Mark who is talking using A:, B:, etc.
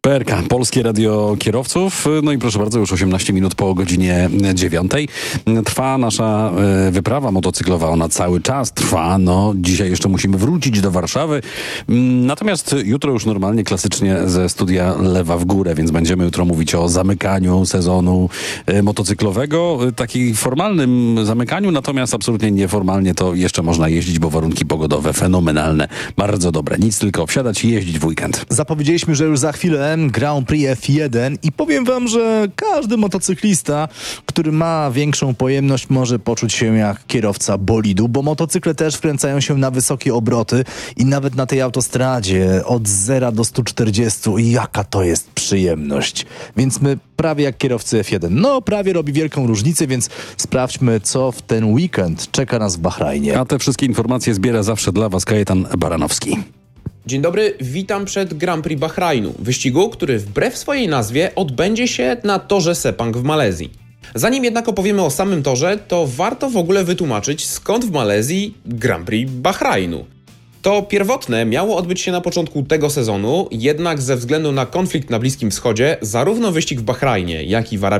A: PRK, Polskie Radio Kierowców. No i proszę bardzo, już 18 minut po godzinie 9. Trwa nasza wyprawa motocyklowa. Ona cały czas trwa. No, dzisiaj jeszcze musimy wrócić do Warszawy. Natomiast jutro już normalnie, klasycznie ze studia Lewa w Górę, więc będziemy jutro mówić o zamykaniu sezonu motocyklowego. Takim formalnym zamykaniu, natomiast absolutnie nieformalnie to jeszcze można jeździć, bo warunki pogodowe fenomenalne, bardzo dobre. Nic, tylko wsiadać i jeździć w weekend.
B: Zapowiedzieliśmy, że już za chwilę Grand Prix F1 i powiem wam, że każdy motocyklista, który ma większą pojemność, może poczuć się jak kierowca bolidu, bo motocykle też wkręcają się na wysokie obroty i nawet na tej autostradzie od 0 do 140 i jaka to jest przyjemność. Więc my prawie jak kierowcy F1. No, prawie robi wielką różnicę, więc sprawdźmy, co w ten weekend czeka nas w Bahrajnie.
A: A te wszystkie informacje zbiera zawsze dla was Kajetan Baranowski.
C: Dzień dobry, witam przed Grand Prix Bahrajnu, wyścigu, który wbrew swojej nazwie odbędzie się na torze Sepang w Malezji. Zanim jednak opowiemy o samym torze, to warto w ogóle wytłumaczyć, skąd w Malezji Grand Prix Bahrajnu. To pierwotne miało odbyć się na początku tego sezonu, jednak ze względu na konflikt na Bliskim Wschodzie, zarówno wyścig w Bahrajnie, jak i w Arabii